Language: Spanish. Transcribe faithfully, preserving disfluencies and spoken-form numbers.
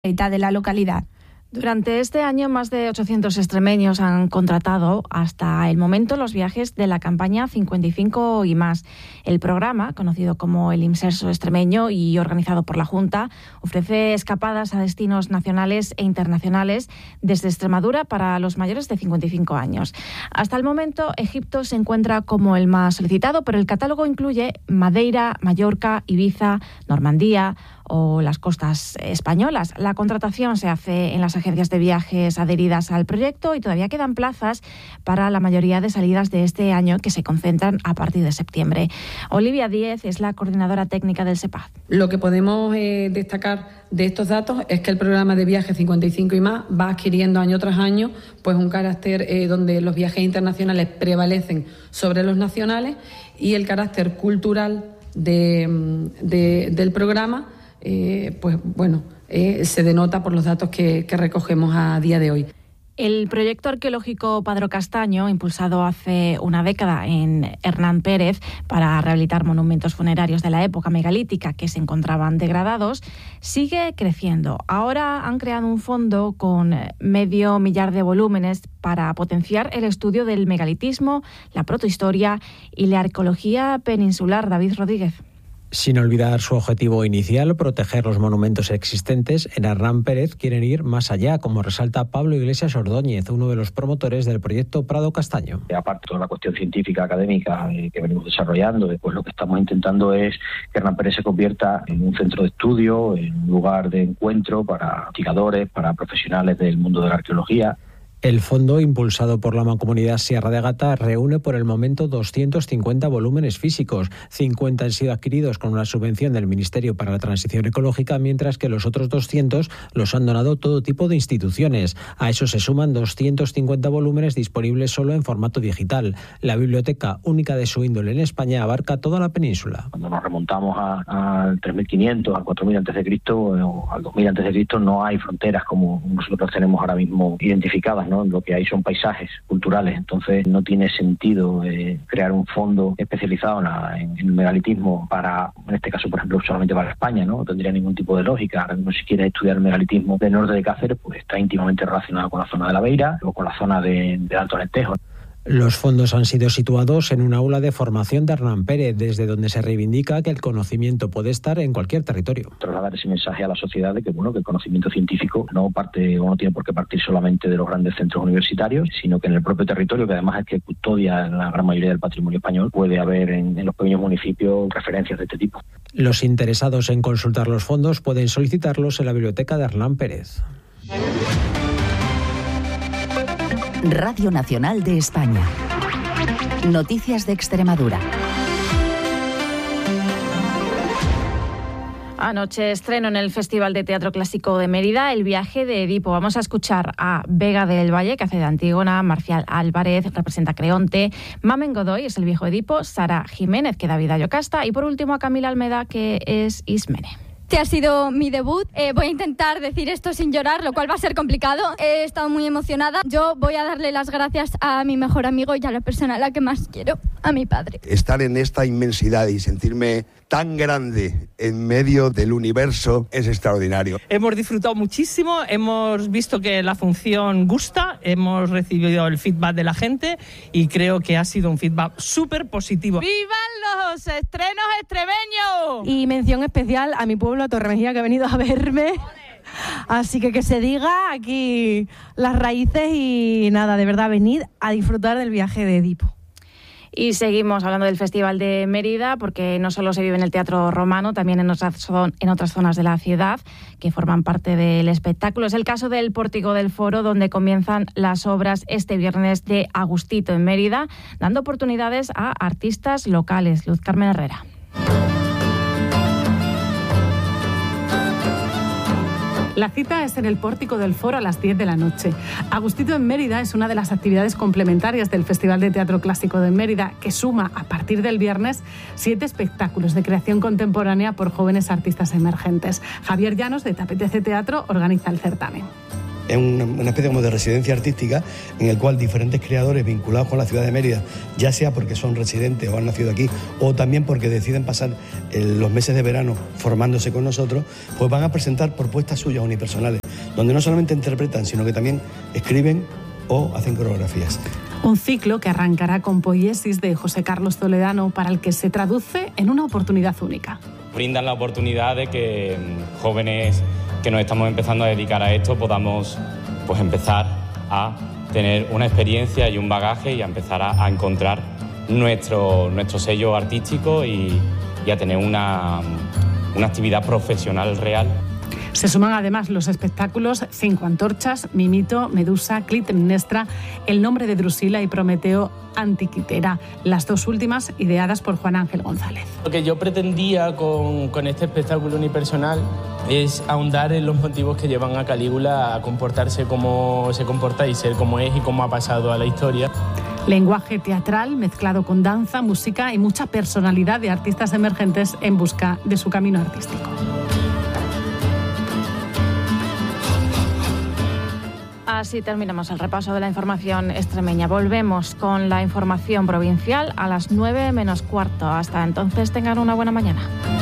de la localidad. Durante este año, más de ochocientos extremeños han contratado hasta el momento los viajes de la campaña cincuenta y cinco y más. El programa, conocido como el Inserso Extremeño y organizado por la Junta, ofrece escapadas a destinos nacionales e internacionales desde Extremadura para los mayores de cincuenta y cinco años. Hasta el momento, Egipto se encuentra como el más solicitado, pero el catálogo incluye Madeira, Mallorca, Ibiza, Normandía o las costas españolas. La contratación se hace en las agencias de viajes adheridas al proyecto y todavía quedan plazas para la mayoría de salidas de este año, que se concentran a partir de septiembre. Olivia Díez es la coordinadora técnica del SEPAD. Lo que podemos eh, destacar de estos datos es que el programa de viajes cincuenta y cinco y más va adquiriendo año tras año pues un carácter eh, donde los viajes internacionales prevalecen sobre los nacionales y el carácter cultural de, de, del programa Eh, pues bueno, eh, se denota por los datos que, que recogemos a día de hoy. El proyecto arqueológico Padro Castaño, impulsado hace una década en Hernán Pérez para rehabilitar monumentos funerarios de la época megalítica que se encontraban degradados, sigue creciendo. Ahora han creado un fondo con medio millar de volúmenes para potenciar el estudio del megalitismo, la protohistoria y la arqueología peninsular. David Rodríguez. Sin olvidar su objetivo inicial, proteger los monumentos existentes, en Hernán Pérez quieren ir más allá, como resalta Pablo Iglesias Ordóñez, uno de los promotores del proyecto Prado Castaño. Aparte de toda la cuestión científica, académica eh, que venimos desarrollando, pues lo que estamos intentando es que Hernán Pérez se convierta en un centro de estudio, en un lugar de encuentro para investigadores, para profesionales del mundo de la arqueología. El fondo, impulsado por la Mancomunidad Sierra de Gata, reúne por el momento doscientos cincuenta volúmenes físicos. cincuenta han sido adquiridos con una subvención del Ministerio para la Transición Ecológica, mientras que los otros doscientos los han donado todo tipo de instituciones. A eso se suman doscientos cincuenta volúmenes disponibles solo en formato digital. La biblioteca, única de su índole en España, abarca toda la península. Cuando nos remontamos al tres mil quinientos, al cuatro mil antes de Cristo o al dos mil antes de Cristo, no hay fronteras como nosotros tenemos ahora mismo identificadas, ¿no? Lo que hay son paisajes culturales, entonces no tiene sentido eh, crear un fondo especializado en, la, en, en el megalitismo para, en este caso, por ejemplo, solamente para España, ¿no? No tendría ningún tipo de lógica. Ahora mismo, si quieres estudiar el megalitismo del norte de Cáceres, pues está íntimamente relacionado con la zona de la Beira o con la zona de, de Alto Alentejo. Los fondos han sido situados en un aula de formación de Hernán Pérez, desde donde se reivindica que el conocimiento puede estar en cualquier territorio. Trasladar ese mensaje a la sociedad de que, bueno, que el conocimiento científico no parte o no tiene por qué partir solamente de los grandes centros universitarios, sino que en el propio territorio, que además es que custodia la gran mayoría del patrimonio español, puede haber en, en los pequeños municipios referencias de este tipo. Los interesados en consultar los fondos pueden solicitarlos en la biblioteca de Hernán Pérez. Radio Nacional de España. Noticias de Extremadura. Anoche estreno en el Festival de Teatro Clásico de Mérida El viaje de Edipo. Vamos a escuchar a Vega del Valle, que hace de Antígona, Marcial Álvarez, representa a Creonte, Mamen Godoy es el viejo Edipo, Sara Jiménez, que da vida a Yocasta, y por último a Camila Almeda, que es Ismene. Este ha sido mi debut. Eh, voy a intentar decir esto sin llorar, lo cual va a ser complicado. He estado muy emocionada. Yo voy a darle las gracias a mi mejor amigo y a la persona a la que más quiero, a mi padre. Estar en esta inmensidad y sentirme tan grande en medio del universo es extraordinario. Hemos disfrutado muchísimo, hemos visto que la función gusta, hemos recibido el feedback de la gente y creo que ha sido un feedback súper positivo. ¡Vivan los estrenos extremeños! Y mención especial a mi pueblo, a Torremejía, que ha venido a verme. Así que que se diga aquí las raíces y nada, de verdad, venid a disfrutar del viaje de Edipo. Y seguimos hablando del Festival de Mérida, porque no solo se vive en el Teatro Romano, también en otras, en otras zonas de la ciudad que forman parte del espectáculo. Es el caso del Pórtico del Foro, donde comienzan las obras este viernes de Agustito en Mérida, dando oportunidades a artistas locales. Luz Carmen Herrera. La cita es en el Pórtico del Foro a las diez de la noche. Agustito en Mérida es una de las actividades complementarias del Festival de Teatro Clásico de Mérida, que suma a partir del viernes siete espectáculos de creación contemporánea por jóvenes artistas emergentes. Javier Llanos, de Te Apetece Teatro, organiza el certamen. es una, una especie como de residencia artística en el cual diferentes creadores vinculados con la ciudad de Mérida, ya sea porque son residentes o han nacido aquí, o también porque deciden pasar el, los meses de verano formándose con nosotros, pues van a presentar propuestas suyas unipersonales, donde no solamente interpretan, sino que también escriben o hacen coreografías. Un ciclo que arrancará con Poiesis de José Carlos Toledano, para el que se traduce en una oportunidad única. Brindan la oportunidad de que jóvenes que nos estamos empezando a dedicar a esto podamos pues empezar a tener una experiencia y un bagaje y a empezar a, a encontrar nuestro, nuestro sello artístico y, y a tener una, una actividad profesional real. Se suman además los espectáculos Cinco Antorchas, Mimito, Medusa, Clitemnestra, El nombre de Drusila y Prometeo Antiquitera, las dos últimas ideadas por Juan Ángel González. Lo que yo pretendía con, con este espectáculo unipersonal es ahondar en los motivos que llevan a Calígula a comportarse como se comporta y ser como es y como ha pasado a la historia. Lenguaje teatral mezclado con danza, música y mucha personalidad de artistas emergentes en busca de su camino artístico. Así terminamos el repaso de la información extremeña. Volvemos con la información provincial a las nueve menos cuarto. Hasta entonces, tengan una buena mañana.